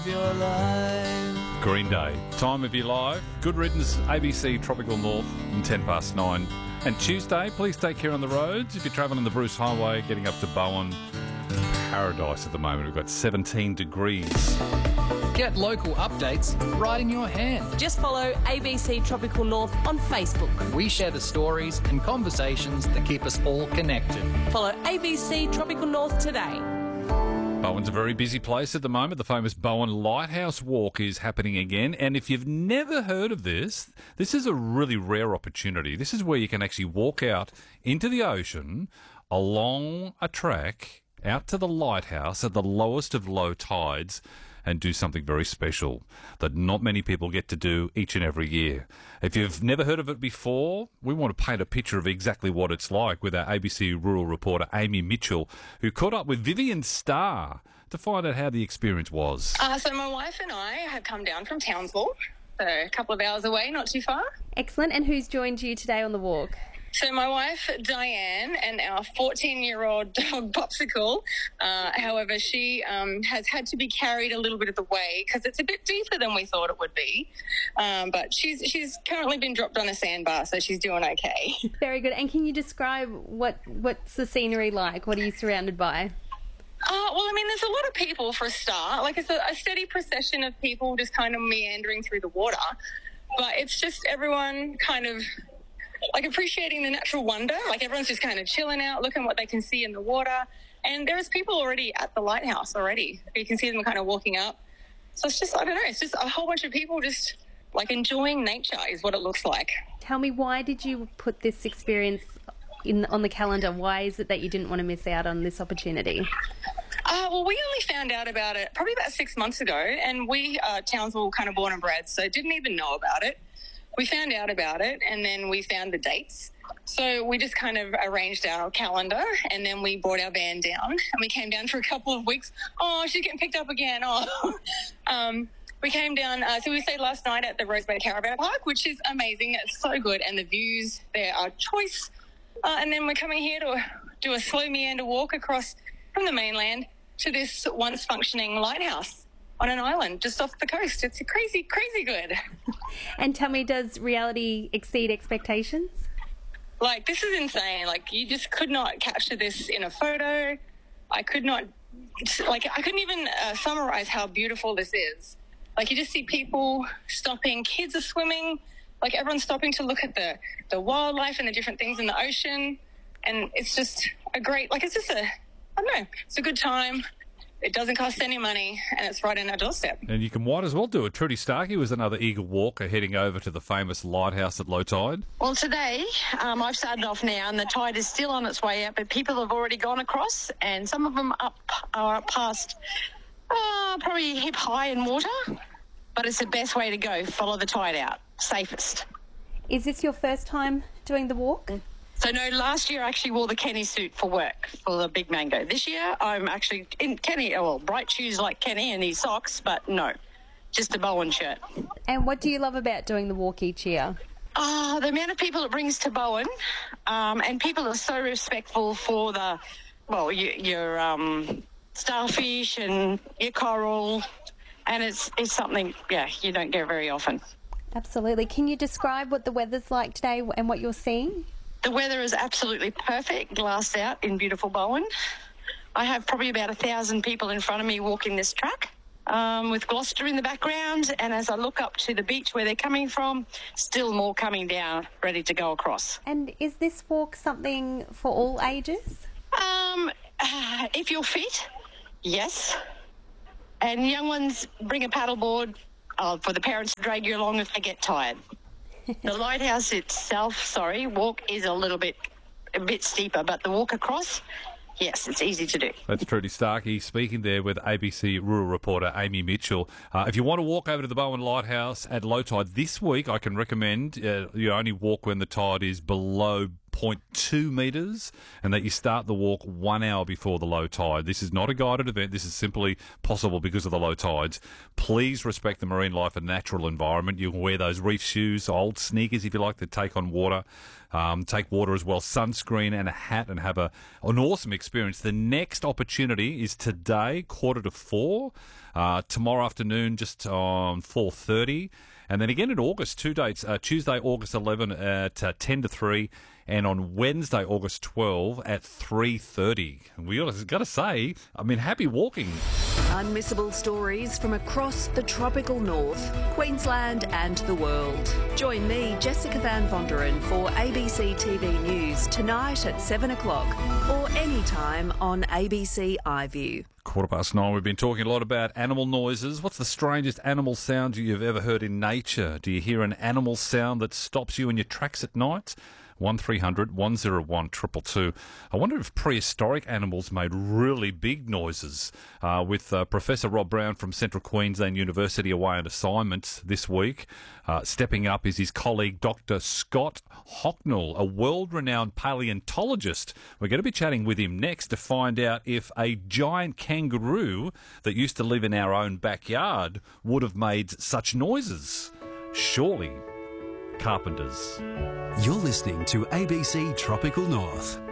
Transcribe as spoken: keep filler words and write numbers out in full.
your life. Green Day, Time of Your Life. Good riddance, A B C Tropical North, and ten past nine. And Tuesday, please take care on the roads. If you're travelling the Bruce Highway, getting up to Bowen, paradise at the moment. We've got seventeen degrees. Get local updates right in your hand. Just follow A B C Tropical North on Facebook. We share the stories and conversations that keep us all connected. Follow A B C Tropical North today. Bowen's a very busy place at the moment. The famous Bowen Lighthouse Walk is happening again. And if you've never heard of this, this is a really rare opportunity. This is where you can actually walk out into the ocean along a track out to the lighthouse at the lowest of low tides and do something very special that not many people get to do each and every year. If you've never heard of it before, we want to paint a picture of exactly what it's like with our A B C rural reporter Amy Mitchell, who caught up with Vivian Starr to find out how the experience was. Uh, so my wife and I have come down from Townsville, so a couple of hours away, not too far. Excellent. And who's joined you today on the walk? So my wife, Diane, and our fourteen-year-old dog, Popsicle. Uh, however, she um, has had to be carried a little bit of the way because it's a bit deeper than we thought it would be. Um, but she's she's currently been dropped on a sandbar, so she's doing okay. Very good. And can you describe what what's the scenery like? What are you surrounded by? Uh, well, I mean, there's a lot of people for a start. Like, it's a, a steady procession of people just kind of meandering through the water. But it's just everyone kind of like appreciating the natural wonder. Like everyone's just kind of chilling out, looking what they can see in the water. And there's people already at the lighthouse already. You can see them kind of walking up. So it's just, I don't know, it's just a whole bunch of people just like enjoying nature is what it looks like. Tell me, why did you put this experience in on the calendar? Why is it that you didn't want to miss out on this opportunity? Uh, well, we only found out about it probably about six months ago. And we, uh, Townsville, kind of born and bred, so didn't even know about it. We found out about it and then we found the dates. So we just kind of arranged our calendar and then we brought our van down and we came down for a couple of weeks. Oh, she's getting picked up again. Oh, um, we came down. Uh, so we stayed last night at the Rose Bay Caravan Park, which is amazing. It's so good. And the views there are choice. Uh, and then we're coming here to do a slow meander walk across from the mainland to this once functioning lighthouse on an island just off the coast. It's crazy, crazy good. And tell me, does reality exceed expectations? Like, this is insane. Like, you just could not capture this in a photo. I could not, like, I couldn't even uh, summarize how beautiful this is. Like, you just see people stopping, kids are swimming, like, everyone's stopping to look at the, the wildlife and the different things in the ocean. And it's just a great, like, it's just a, I don't know, it's a good time. It doesn't cost any money, and it's right on our doorstep. And you can might as well do it. Trudy Starkey was another eager walker heading over to the famous lighthouse at low tide. Well, today, um, I've started off now, and the tide is still on its way up, but people have already gone across, and some of them up are up past uh, probably hip high in water, but it's the best way to go. Follow the tide out. Safest. Is this your first time doing the walk? So, no, last year I actually wore the Kenny suit for work, for the Big Mango. This year I'm actually in Kenny, well, bright shoes like Kenny and his socks, but no, just a Bowen shirt. And what do you love about doing the walk each year? Ah, the amount of people it brings to Bowen, um, and people are so respectful for the, well, your, your um, starfish and your coral, and it's it's something, yeah, you don't get very often. Absolutely. Can you describe what the weather's like today and what you're seeing? The weather is absolutely perfect, glassed out in beautiful Bowen. I have probably about a thousand people in front of me walking this track, um, with Gloucester in the background, and as I look up to the beach where they're coming from, still more coming down, ready to go across. And is this walk something for all ages? Um, uh, if you're fit, yes. And young ones bring a paddleboard uh, for the parents to drag you along if they get tired. The lighthouse itself, sorry, walk is a little bit a bit steeper, but the walk across, yes, it's easy to do. That's Trudy Starkey speaking there with A B C rural reporter Amy Mitchell. Uh, if you want to walk over to the Bowen Lighthouse at low tide this week, I can recommend uh, you only walk when the tide is below zero point two metres, and that you start the walk one hour before the low tide. This is not a guided event. This is simply possible because of the low tides. Please respect the marine life and natural environment. You can wear those reef shoes, old sneakers if you like, to take on water. Um, take water as well, sunscreen and a hat, and have a an awesome experience. The next opportunity is today, quarter to four. Uh, tomorrow afternoon, just on four thirty. And then again in August, two dates, uh, Tuesday, August eleventh at uh, ten to three, and on Wednesday, August twelfth at three thirty. We got to say, I mean, happy walking. Unmissable stories from across the tropical north, Queensland and the world. Join me, Jessica Van Vonderen, for A B C T V News tonight at seven o'clock or anytime on A B C iView. Quarter past nine, we've been talking a lot about animal noises. What's the strangest animal sound you've ever heard in nature? Do you hear an animal sound that stops you in your tracks at night? one three hundred one oh one two two two. I wonder if prehistoric animals made really big noises. Uh, with uh, Professor Rob Brown from Central Queensland University away on assignment this week. Uh, stepping up is his colleague Doctor Scott Hocknell, a world-renowned paleontologist. We're going to be chatting with him next to find out if a giant kangaroo that used to live in our own backyard would have made such noises. Surely, carpenters. You're listening to A B C Tropical North.